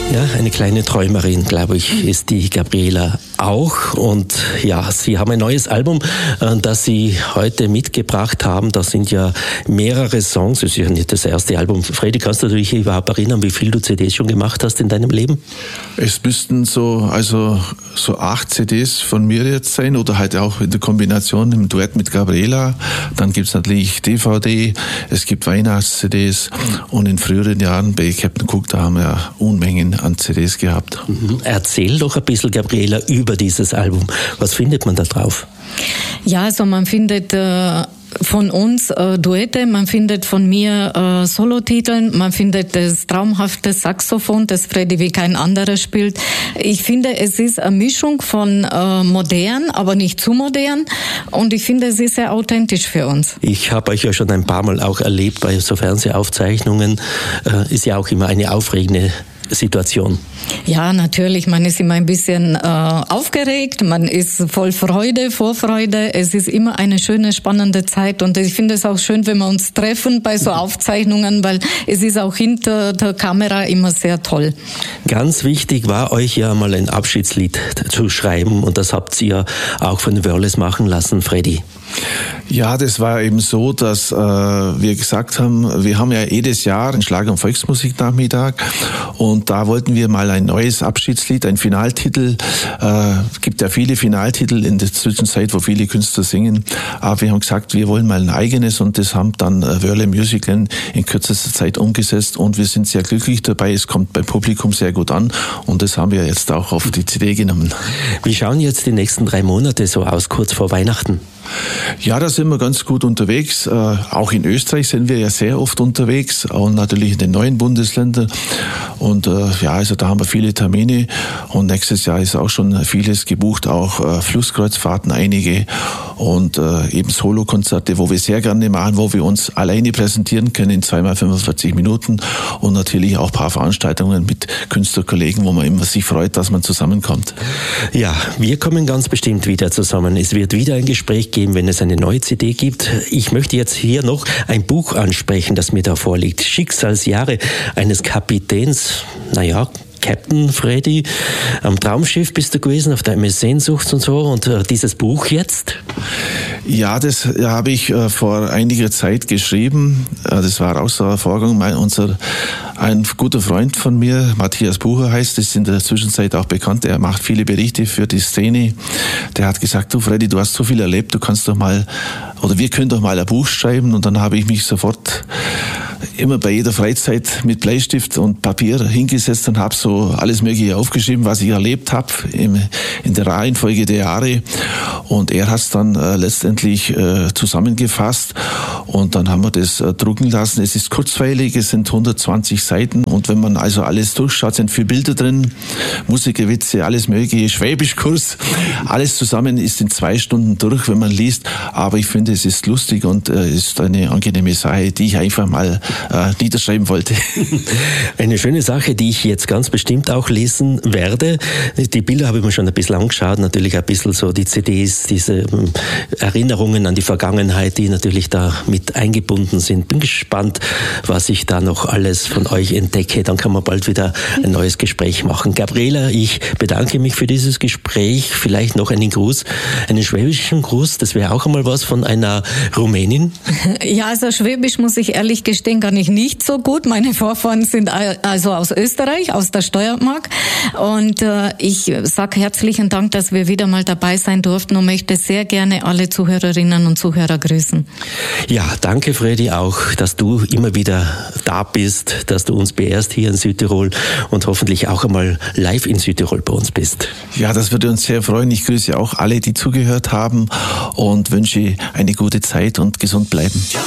Ja, eine kleine Träumerin, glaube ich, ist die Gabriela auch. Und ja, Sie haben ein neues Album, das Sie heute mitgebracht haben. Da sind ja mehrere Songs. Das ist ja nicht das erste Album. Fredi, kannst du dich überhaupt erinnern, wie viel du CDs schon gemacht hast in deinem Leben? Es müssten so 8 CDs von mir jetzt sein oder halt auch in der Kombination im Duett mit Gabriela. Dann gibt's natürlich DVD, es gibt Weihnachts-CDs und in früheren Jahren bei Captain Cook, da haben wir Unmengen an CDs gehabt. Erzähl doch ein bisschen, Gabriela, über dieses Album. Was findet man da drauf? Ja, also man findet von uns Duette, man findet von mir Solotiteln, man findet das traumhafte Saxophon, das Fredi wie kein anderer spielt. Ich finde, es ist eine Mischung von modern, aber nicht zu modern, und ich finde, es ist sehr authentisch für uns. Ich habe euch ja schon ein paar Mal auch erlebt bei so Fernsehaufzeichnungen. Ist ja auch immer eine aufregende Situation. Ja, natürlich. Man ist immer ein bisschen aufgeregt, man ist voll Freude, Vorfreude. Es ist immer eine schöne, spannende Zeit, und ich finde es auch schön, wenn wir uns treffen bei so Aufzeichnungen, weil es ist auch hinter der Kamera immer sehr toll. Ganz wichtig war euch ja mal ein Abschiedslied zu schreiben, und das habt ihr auch von den Wörles machen lassen, Fredi. Ja, das war eben so, dass wir gesagt haben, wir haben ja jedes Jahr einen Schlager- und Volksmusiknachmittag, und da wollten wir mal ein neues Abschiedslied, ein Finaltitel. Gibt ja viele Finaltitel in der Zwischenzeit, wo viele Künstler singen, aber wir haben gesagt, wir wollen mal ein eigenes, und das haben dann Wörle Musical in kürzester Zeit umgesetzt, und wir sind sehr glücklich dabei. Es kommt beim Publikum sehr gut an, und das haben wir jetzt auch auf die CD genommen. Wie schauen jetzt die nächsten 3 Monate so aus, kurz vor Weihnachten? Ja, da sind wir ganz gut unterwegs. Auch in Österreich sind wir ja sehr oft unterwegs, und natürlich in den neuen Bundesländern. Und also da haben wir viele Termine, und nächstes Jahr ist auch schon vieles gebucht, auch Flusskreuzfahrten einige, und eben Solokonzerte, wo wir sehr gerne machen, wo wir uns alleine präsentieren können in 2x45 Minuten, und natürlich auch ein paar Veranstaltungen mit Künstlerkollegen, wo man immer sich freut, dass man zusammenkommt. Ja, wir kommen ganz bestimmt wieder zusammen. Es wird wieder ein Gespräch geben, wenn es eine neue CD gibt. Ich möchte jetzt hier noch ein Buch ansprechen, das mir da vorliegt. Schicksalsjahre eines Kapitäns, Captain Fredi, am Traumschiff bist du gewesen, auf der MS Sehnsucht und so, und dieses Buch jetzt? Ja, das habe ich vor einiger Zeit geschrieben. Das war auch so ein Vorgang. Ein guter Freund von mir, Matthias Bucher heißt, ist in der Zwischenzeit auch bekannt. Er macht viele Berichte für die Szene. Der hat gesagt, du Fredi, du hast so viel erlebt, wir können doch mal ein Buch schreiben. Und dann habe ich mich sofort immer bei jeder Freizeit mit Bleistift und Papier hingesetzt und habe so alles Mögliche aufgeschrieben, was ich erlebt habe in der Reihenfolge der Jahre. Und er hat es dann letztendlich zusammengefasst, und dann haben wir das drucken lassen. Es ist kurzweilig, es sind 120 Seiten, und wenn man also alles durchschaut, sind 4 Bilder drin, Musikerwitze, alles Mögliche, Schwäbischkurs, alles zusammen ist in 2 Stunden durch, wenn man liest. Aber ich finde, es ist lustig und ist eine angenehme Sache, die ich einfach mal niederschreiben wollte. Eine schöne Sache, die ich jetzt ganz bestimmt auch lesen werde. Die Bilder habe ich mir schon ein bisschen angeschaut, natürlich ein bisschen so die CDs, diese Erinnerungen an die Vergangenheit, die natürlich da mit eingebunden sind. Bin gespannt, was ich da noch alles von euch entdecke. Dann kann man bald wieder ein neues Gespräch machen. Gabriela, ich bedanke mich für dieses Gespräch. Vielleicht noch einen Gruß, einen schwäbischen Gruß. Das wäre auch einmal was von einer Rumänin. Ja, also Schwäbisch, muss ich ehrlich gestehen, kann ich nicht so gut. Meine Vorfahren sind also aus Österreich, aus der Steiermark. Und ich sage herzlichen Dank, dass wir wieder mal dabei sein durften, und möchte sehr gerne alle Zuhörerinnen und Zuhörer grüßen. Ja, danke Fredi auch, dass du immer wieder da bist, dass du uns beehrst hier in Südtirol und hoffentlich auch einmal live in Südtirol bei uns bist. Ja, das würde uns sehr freuen. Ich grüße auch alle, die zugehört haben, und wünsche eine gute Zeit und gesund bleiben.